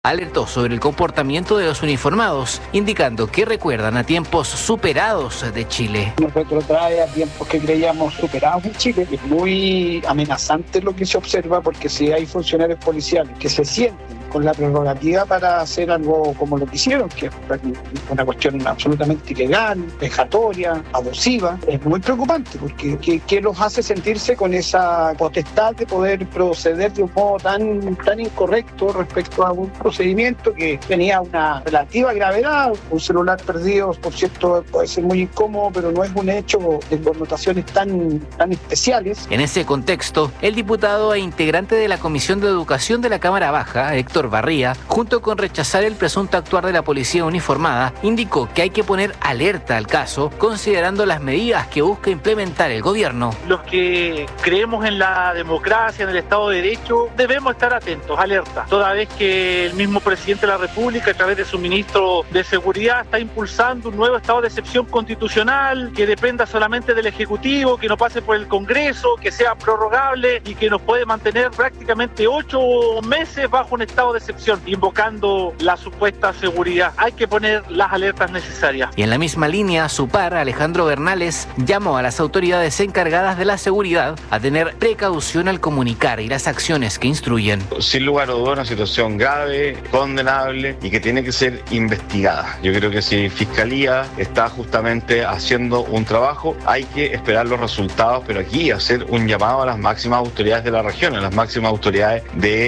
Alertó sobre el comportamiento de los uniformados, indicando que recuerdan a tiempos superados de Chile. Nos retrotrae a tiempos que creíamos superados en Chile. Es muy amenazante lo que se observa, porque si hay funcionarios policiales que se sienten con la prerrogativa para hacer algo como lo que hicieron, que es una cuestión absolutamente ilegal, vejatoria, abusiva, es muy preocupante, porque ¿qué los hace sentirse con esa potestad de poder proceder de un modo tan incorrecto respecto a un procedimiento que tenía una relativa gravedad? Un celular perdido, por cierto, puede ser muy incómodo, pero no es un hecho de connotaciones tan especiales. En ese contexto, el diputado e integrante de la Comisión de Educación de la Cámara Baja, Héctor Barría, junto con rechazar el presunto actuar de la policía uniformada, indicó que hay que poner alerta al caso, considerando las medidas que busca implementar el gobierno. Los que creemos en la democracia, en el Estado de Derecho, debemos estar atentos, alerta, toda vez que el mismo presidente de la República, a través de su ministro de Seguridad, está impulsando un nuevo estado de excepción constitucional que dependa solamente del Ejecutivo, que no pase por el Congreso, que sea prorrogable y que nos puede mantener prácticamente 8 meses bajo un estado de excepción, invocando la supuesta seguridad. Hay que poner las alertas necesarias. Y en la misma línea, su par, Alejandro Bernales, llamó a las autoridades encargadas de la seguridad a tener precaución al comunicar y las acciones que instruyen. Sin lugar a dudas, una situación grave, condenable y que tiene que ser investigada. Yo creo que si Fiscalía está justamente haciendo un trabajo, hay que esperar los resultados, pero aquí hacer un llamado a las máximas autoridades de la región, a las máximas autoridades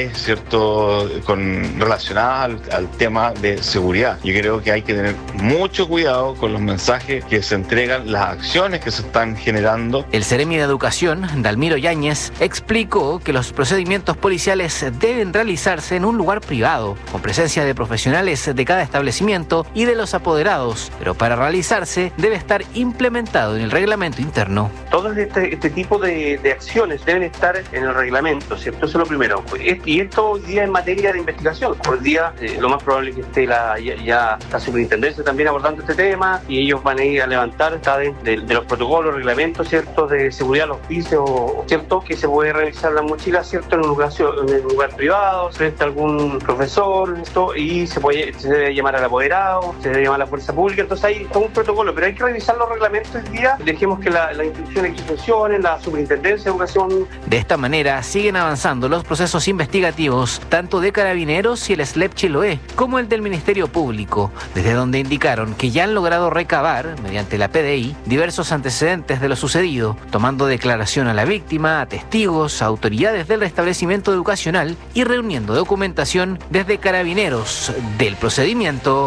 relacionadas al tema de seguridad. Yo creo que hay que tener mucho cuidado con los mensajes que se entregan, las acciones que se están generando. El Seremi de Educación, Dalmiro Yáñez, explicó que los procedimientos policiales deben realizarse en un lugar privado, con presencia de profesionales de cada establecimiento y de los apoderados, pero para realizarse debe estar implementado en el reglamento interno. Todo este tipo de acciones deben estar en el reglamento, ¿cierto? Eso es lo primero. Y esto hoy día en materia de investigación. Hoy día lo más probable es que esté ya la superintendencia también abordando este tema, y ellos van a ir a levantar de los protocolos, reglamentos, ¿cierto?, de seguridad, los pisos, ¿cierto?, que se puede realizar la mochila, ¿cierto?, en un lugar privado, frente a algún profesor, ¿cierto?, y se debe llamar al apoderado, se debe llamar a la fuerza pública. Entonces hay todo un protocolo, pero hay que revisar los reglamentos hoy día. Dejemos que la institución aquí funcione, la superintendencia de educación. De esta manera siguen avanzando los procesos investigativos, tanto de Carabineros y el SLEP Chiloé, como el del Ministerio Público, desde donde indicaron que ya han logrado recabar, mediante la PDI, diversos antecedentes de lo sucedido, tomando declaración a la víctima, a testigos, a autoridades del establecimiento educacional y reuniendo documentación desde Carabineros del procedimiento.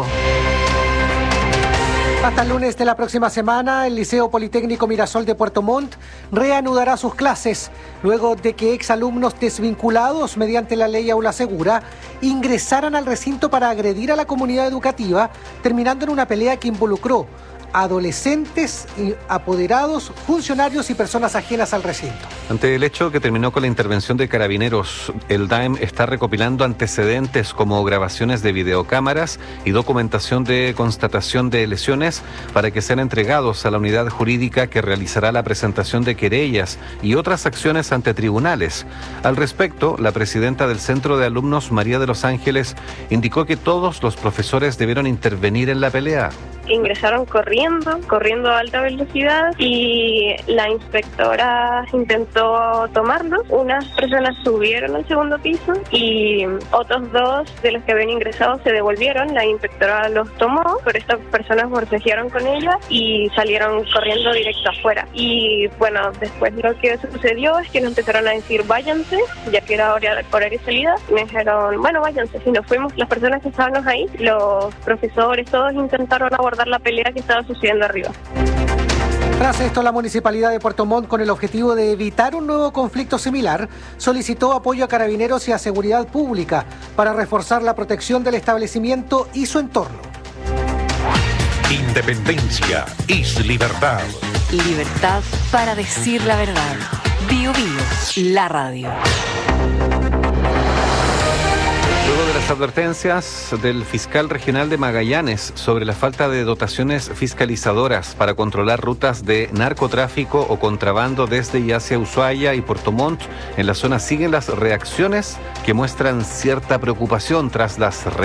Hasta el lunes de la próxima semana, el Liceo Politécnico Mirasol de Puerto Montt reanudará sus clases, luego de que exalumnos desvinculados mediante la ley Aula Segura ingresaran al recinto para agredir a la comunidad educativa, terminando en una pelea que involucró adolescentes, apoderados, funcionarios y personas ajenas al recinto. Ante el hecho que terminó con la intervención de Carabineros, el DAEM está recopilando antecedentes como grabaciones de videocámaras y documentación de constatación de lesiones para que sean entregados a la unidad jurídica que realizará la presentación de querellas y otras acciones ante tribunales. Al respecto, la presidenta del Centro de Alumnos, María de los Ángeles, indicó que todos los profesores debieron intervenir en la pelea. Ingresaron corriendo a alta velocidad, y la inspectora intentó tomarlos. Unas personas subieron al segundo piso y otros dos de los que habían ingresado se devolvieron. La inspectora los tomó, pero estas personas forcejearon con ella y salieron corriendo directo afuera. Y bueno, después lo que sucedió es que nos empezaron a decir váyanse, ya que era horario de salida. Me dijeron, bueno, váyanse. Y nos fuimos, las personas que estábamos ahí, los profesores, todos intentaron abordar la pelea que estaba sucediendo arriba. Tras esto, la Municipalidad de Puerto Montt, con el objetivo de evitar un nuevo conflicto similar, solicitó apoyo a Carabineros y a Seguridad Pública para reforzar la protección del establecimiento y su entorno. Independencia es libertad. Libertad para decir la verdad. Bio Bio, la radio. Luego de las las advertencias del fiscal regional de Magallanes sobre la falta de dotaciones fiscalizadoras para controlar rutas de narcotráfico o contrabando desde y hacia Ushuaia y Puerto Montt, en la zona siguen las reacciones que muestran cierta preocupación tras las